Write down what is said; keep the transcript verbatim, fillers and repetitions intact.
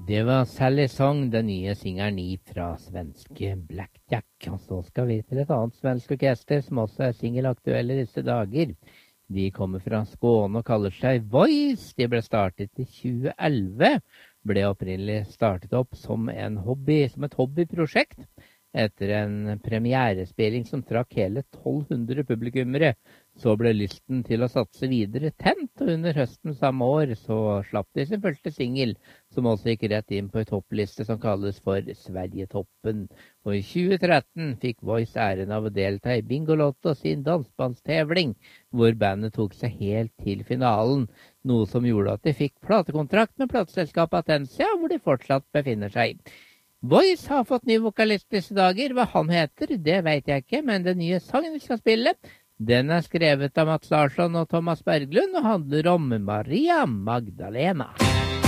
Det var Sally Song, den nye singeren i fra svenske Blackjack. Og så skal vi til et annet svensk orkester som også er singelaktuelle disse dager. De kommer fra Skåne og kaller seg Voice. De ble startet i tjue elleve. Ble opprinnelig startet opp som, en hobby, som et hobbyprosjekt. Etter en premierespilling som trakk hele tolv hundre publikummere, så ble lysten til å satse videre tent, og under høsten samme år så slapp de sin første singel, som også gikk rett inn på en toppliste som kalles for Sverietoppen. Og i tjue tretten fikk Voice æren av å delta i Bingolotto sin dansbandstevling, hvor bandet tok seg helt til finalen, noe som gjorde at de fikk platekontrakt med plateselskapet Atensia, hvor de fortsatt befinner seg. Voice har fått ny vokalist disse dager. Hva han heter, det vet jeg ikke, men den nye sangen vi skal spille, den er skrevet av Mats Larsson og Thomas Berglund og handler om Maria Magdalena.